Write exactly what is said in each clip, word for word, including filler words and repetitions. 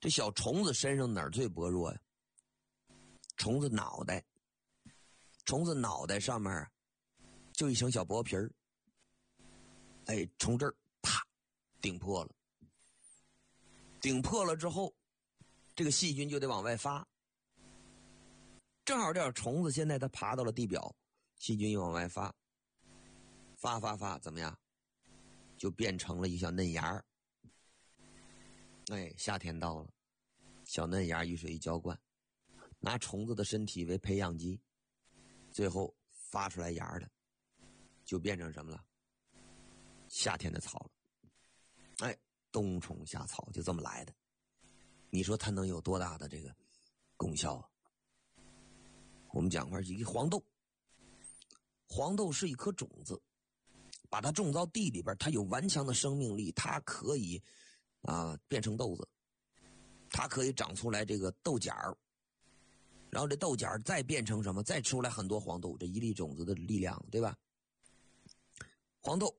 这小虫子身上哪儿最薄弱呀？虫子脑袋，虫子脑袋上面就一层小薄皮儿，哎，从这儿啪顶破了，顶破了之后，这个细菌就得往外发。正好这点虫子现在它爬到了地表，细菌又往外发，发发发，怎么样？就变成了一小嫩芽儿。哎，夏天到了，小嫩芽与水一浇灌，拿虫子的身体为培养基，最后发出来芽的，就变成什么了？夏天的草了。哎，冬虫夏草就这么来的。你说它能有多大的这个功效啊？我们讲块一个黄豆，黄豆是一颗种子，把它种到地里边，它有顽强的生命力，它可以啊变成豆子，它可以长出来这个豆角，然后这豆角再变成什么？再出来很多黄豆，这一粒种子的力量，对吧？黄豆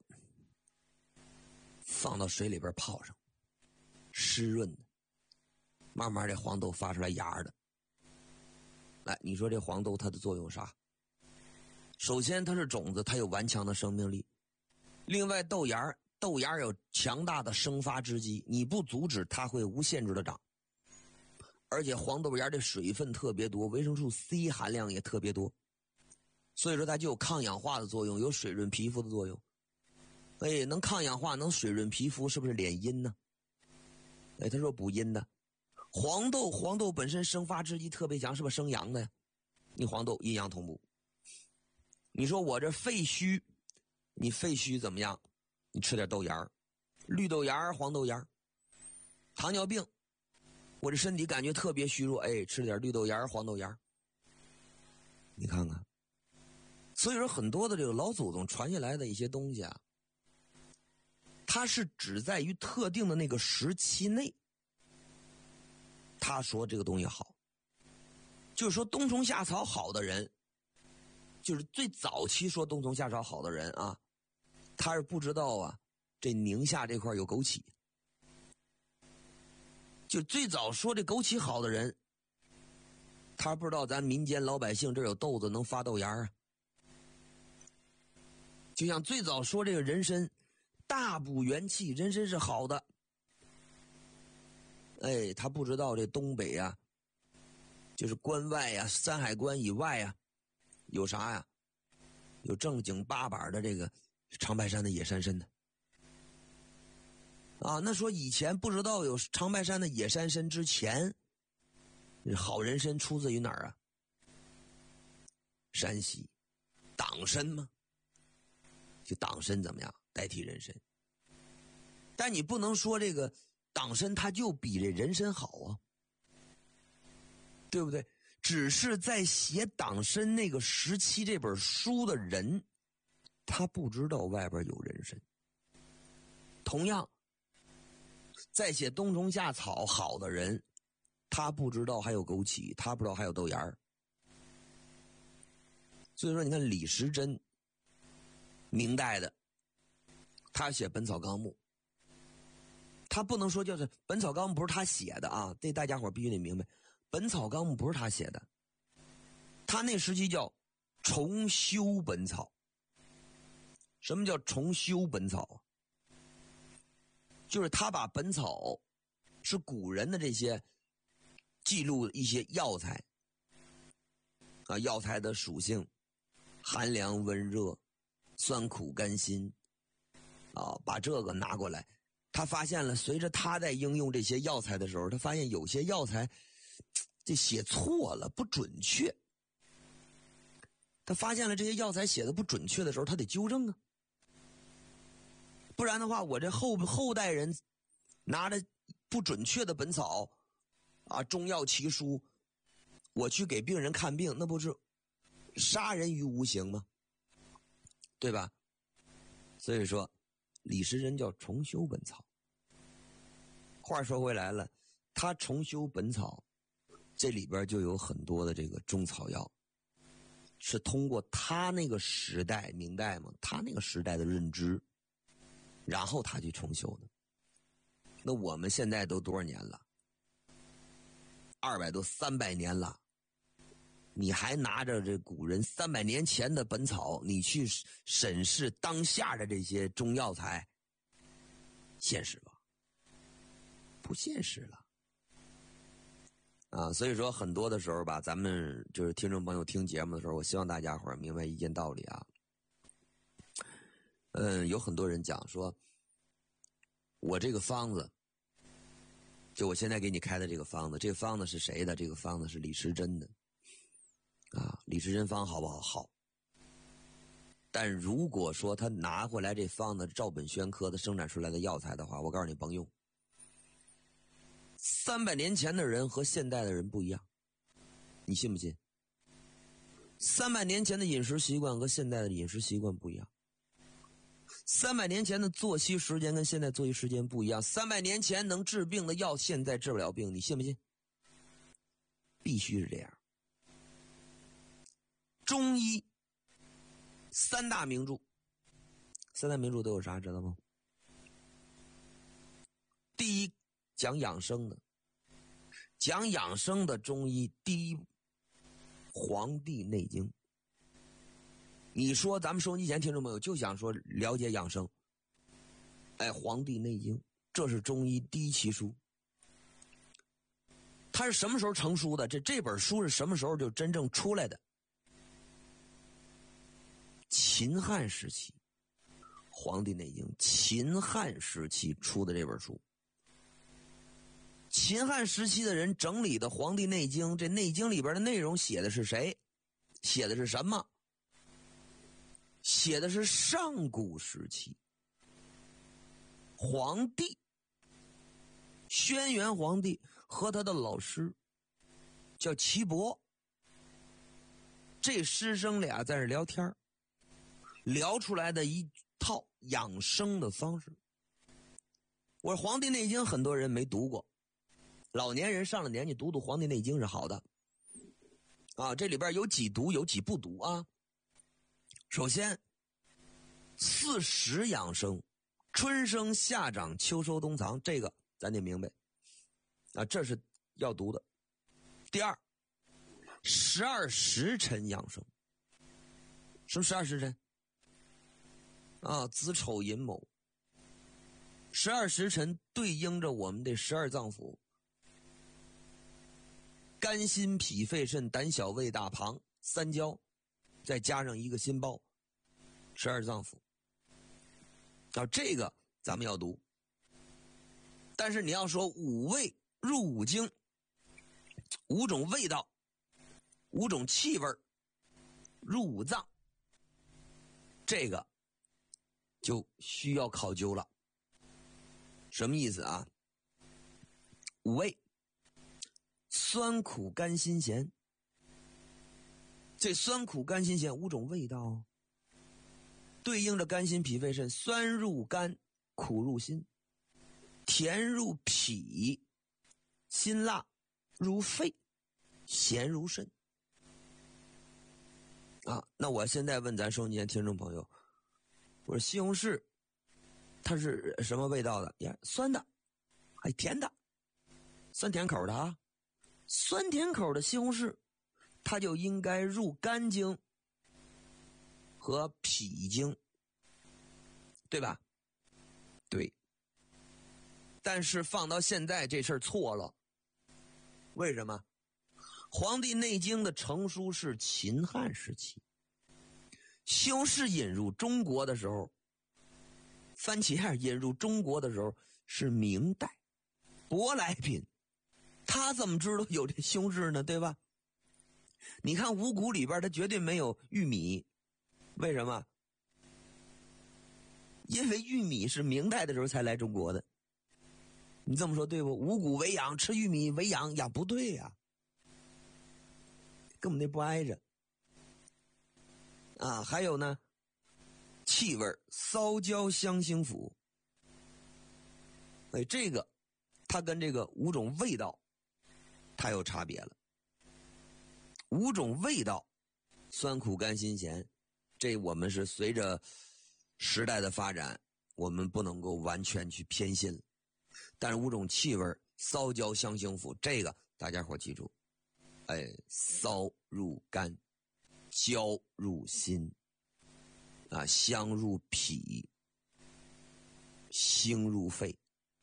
放到水里边泡上，湿润的，慢慢这黄豆发出来芽的。来，你说这黄豆它的作用啥？首先它是种子，它有顽强的生命力。另外豆芽，豆芽有强大的生发之机，你不阻止它会无限制的长。而且黄豆芽的水分特别多，维生素 C 含量也特别多，所以说它就有抗氧化的作用，有水润皮肤的作用。哎，能抗氧化，能水润皮肤，是不是敛阴呢？哎，他说补阴的。黄豆，黄豆本身生发之机特别强，是不是生阳的呀？你黄豆阴阳同补。你说我这肺虚，你肺虚怎么样？你吃点豆芽，绿豆芽、黄豆芽。糖尿病，我这身体感觉特别虚弱，哎，吃点绿豆芽、黄豆芽。你看看，所以说很多的这个老祖宗传下来的一些东西啊，它是只在于特定的那个时期内，他说这个东西好，就是说冬虫夏草好的人，就是最早期说冬虫夏草好的人啊，他是不知道啊，这宁夏这块有枸杞。就最早说这枸杞好的人，他不知道咱民间老百姓这有豆子能发豆芽啊。就像最早说这个人参大补元气，人参是好的。哎，他不知道这东北啊，就是关外呀、啊、山海关以外呀、啊，有啥呀？有正经八百的这个长白山的野山参的。啊，那说以前不知道有长白山的野山参之前，好人参出自于哪儿啊？山西，党参吗？就党参怎么样代替人参？但你不能说这个党参它就比这人参好啊，对不对？只是在写党参那个时期这本书的人，他不知道外边有人参。同样，在写冬虫夏草好的人，他不知道还有枸杞，他不知道还有豆芽。所以说你看李时珍，明代的，他写《本草纲目》，他不能说就是《本草纲目》不是他写的啊，这大家伙必须得明白，《本草纲目》不是他写的，他那时期叫重修本草。什么叫重修本草？就是他把本草是古人的这些记录一些药材啊，药材的属性，寒凉温热，酸苦甘辛啊，把这个拿过来，他发现了，随着他在应用这些药材的时候，他发现有些药材这写错了，不准确。他发现了这些药材写的不准确的时候，他得纠正啊。不然的话，我这后后代人拿着不准确的本草啊，中药奇书，我去给病人看病，那不是杀人于无形吗？对吧？所以说李时珍叫重修本草。话说回来了，他重修本草，这里边就有很多的这个中草药是通过他那个时代，明代嘛，他那个时代的认知，然后他去重修的。那我们现在都多少年了？ 二百多三百年了，你还拿着这古人三百年前的本草，你去审视当下的这些中药材，现实吧？不现实了。啊，所以说很多的时候吧，咱们就是听众朋友听节目的时候，我希望大家伙儿明白一件道理啊。嗯，有很多人讲说，我这个方子，就我现在给你开的这个方子，这个方子是谁的？这个方子是李时珍的。啊，李时珍方好不好？好。但如果说他拿回来这方子照本宣科的生产出来的药材的话，我告诉你甭用。三百年前的人和现代的人不一样，你信不信？三百年前的饮食习惯和现代的饮食习惯不一样。三百年前的作息时间跟现在作息时间不一样。三百年前能治病的药，现在治不了病，你信不信？必须是这样。中医三大名著，三大名著都有啥知道吗？第一，讲养生的，讲养生的中医第一，《黄帝内经》。你说咱们收音机前听众朋友就想说了解养生，哎，《黄帝内经》这是中医第一奇书。它是什么时候成书的？这这本书是什么时候就真正出来的？秦汉时期，《黄帝内经》秦汉时期出的这本书。秦汉时期的人整理的《黄帝内经》，这内经里边的内容写的是谁？写的是什么？写的是上古时期，皇帝轩辕皇帝和他的老师叫岐伯，这师生俩在这聊天，聊出来的一套养生的方式。我说《黄帝内经》很多人没读过，老年人上了年纪读读《黄帝内经》是好的啊，这里边有几读有几不读啊。首先，四时养生，春生夏长秋收冬藏，这个咱得明白啊，这是要读的。第二，十二时辰养生。什么十二时辰啊？子丑寅卯，十二时辰对应着我们的十二脏腑，肝心脾肺肾胆小胃大膀三焦，再加上一个心包，十二脏腑。啊，这个咱们要读。但是你要说五味入五经，五种味道，五种气味入五脏，这个就需要考究了。什么意思啊？五味，酸苦甘辛咸，这酸苦甘辛咸五种味道，对应着肝心脾肺肾，酸入肝，苦入心，甜入脾，辛辣入肺，咸入肾。啊，那我现在问咱收音机前听众朋友，我说西红柿它是什么味道的？呀，酸的，还甜的，酸甜口的啊。酸甜口的西红柿，它就应该入肝经和脾经，对吧？对。但是放到现在这事儿错了。为什么？《黄帝内经》的成书是秦汉时期，西红柿引入中国的时候，番茄引入中国的时候是明代，舶来品，他怎么知道有这西红柿呢？对吧？你看五谷里边它绝对没有玉米，为什么？因为玉米是明代的时候才来中国的。你这么说对不？五谷为养，吃玉米为养，养不对呀、啊，跟我们那不挨着啊。还有呢，气味骚焦香辛腐，哎，这个它跟这个五种味道它有差别了。五种味道，酸苦甘辛咸，这我们是随着时代的发展，我们不能够完全去偏心。但是五种气味，骚焦香辛腐，这个大家伙记住，哎，骚入肝，焦入心，啊，香入脾，腥入肺，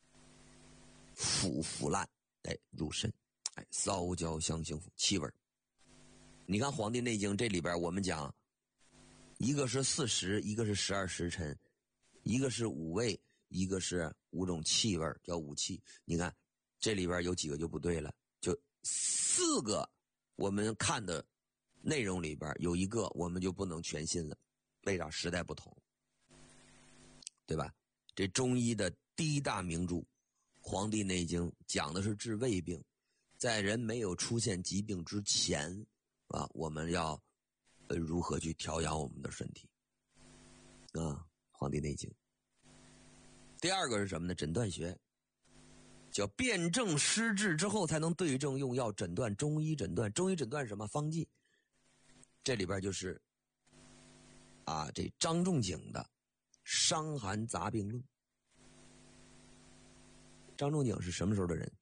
腐腐烂，哎，入肾，哎，骚焦香腥腐，七味。你看《黄帝内经》这里边，我们讲，一个是四时，一个是十二时辰，一个是五味，一个是五种气味，叫五气。你看这里边有几个就不对了，就四个我们看的内容里边有一个我们就不能全信了，为啥？时代不同，对吧？这中医的第一大名著《黄帝内经》讲的是治胃病，在人没有出现疾病之前啊，我们要呃如何去调养我们的身体啊，《黄帝内经》。第二个是什么呢？诊断学，叫辨证施治之后才能对症用药诊断。中医诊断，中医诊断是什么？方剂。这里边就是啊，这张仲景的《伤寒杂病论》。张仲景是什么时候的人？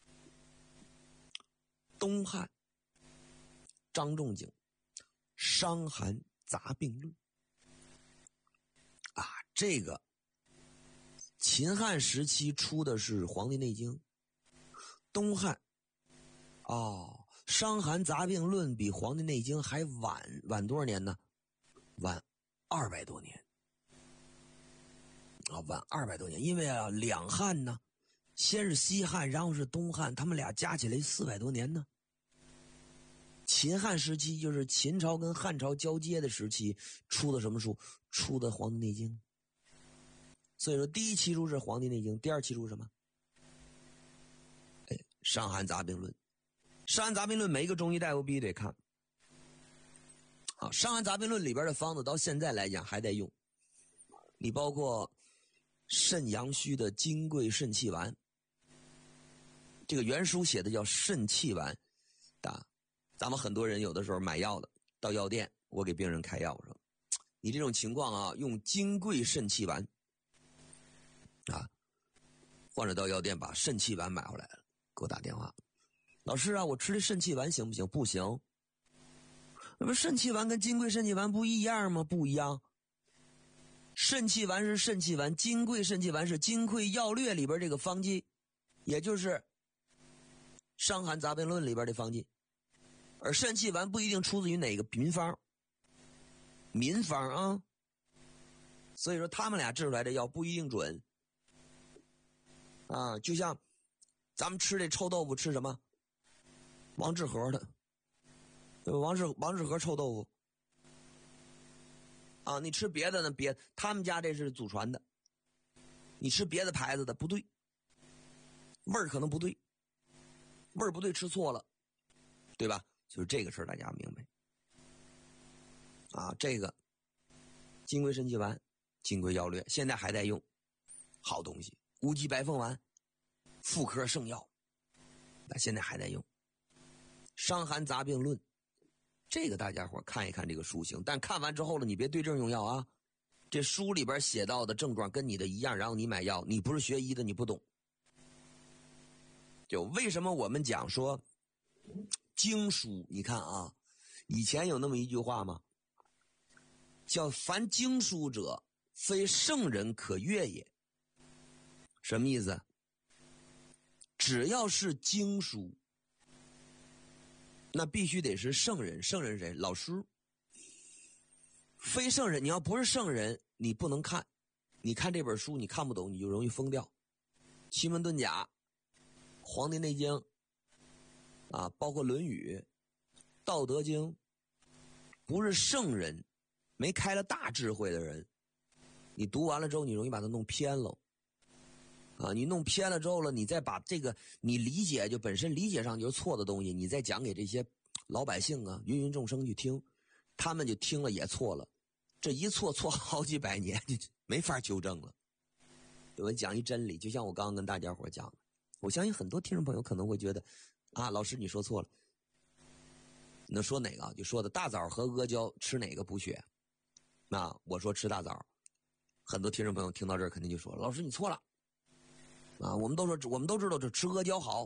东汉张仲景《伤寒杂病论》啊，这个秦汉时期出的是《黄帝内经》，东汉哦，《伤寒杂病论》比《黄帝内经》还晚晚多少年呢？晚二百多年啊，晚二百多年，因为啊，两汉呢，先是西汉，然后是东汉，他们俩加起来四百多年呢。秦汉时期就是秦朝跟汉朝交接的时期出的什么书？出的《黄帝内经》。所以说，第一期书是《黄帝内经》，第二期书是什么？哎，《伤寒杂病论》。《伤寒杂病论》每一个中医大夫必须得看。啊，《伤寒杂病论》里边的方子到现在来讲还在用。你包括肾阳虚的金匮肾气丸，这个原书写的叫肾气丸，啊，咱们很多人有的时候买药的，到药店，我给病人开药，我说，你这种情况啊，用金匮肾气丸，啊，患者到药店把肾气丸买回来了，给我打电话，老师啊，我吃这肾气丸行不行？不行。那么肾气丸跟金匮肾气丸不一样吗？不一样。肾气丸是肾气丸，金匮肾气丸是金匮要略里边这个方剂，也就是《伤寒杂病论》里边的方剂。而肾气丸不一定出自于哪个民方，民方啊，所以说他们俩制出来的药不一定准啊。就像咱们吃这臭豆腐，吃什么？王致和的，对吧？王致王致和臭豆腐啊，你吃别的呢？别他们家这是祖传的，你吃别的牌子的不对，味儿可能不对，味儿不对，吃错了，对吧？就是这个事儿，大家明白啊？这个金匮肾气丸、金匮要略现在还在用，好东西。乌鸡白凤丸、妇科圣药，那现在还在用。伤寒杂病论，这个大家伙看一看这个书型，但看完之后了，你别对症用药啊。这书里边写到的症状跟你的一样，然后你买药，你不是学医的，你不懂。就为什么我们讲说经书，你看啊，以前有那么一句话吗？叫凡经书者，非圣人可阅也。什么意思？只要是经书，那必须得是圣人。圣人谁？老师。非圣人，你要不是圣人，你不能看。你看这本书，你看不懂，你就容易疯掉。奇门遁甲、黄帝内经啊，包括论语、道德经，不是圣人，没开了大智慧的人，你读完了之后，你容易把它弄偏了。啊，你弄偏了之后了，你再把这个你理解就本身理解上就是错的东西，你再讲给这些老百姓啊、芸芸众生去听，他们就听了也错了，这一错错好几百年，就没法纠正了。我讲一真理，就像我刚刚跟大家伙讲的，我相信很多听众朋友可能会觉得，啊，老师你说错了。那说哪个？就说的大枣和阿胶吃哪个补血？那我说吃大枣，很多听众朋友听到这儿肯定就说，老师你错了。啊，我们都说，我们都知道这吃阿胶好。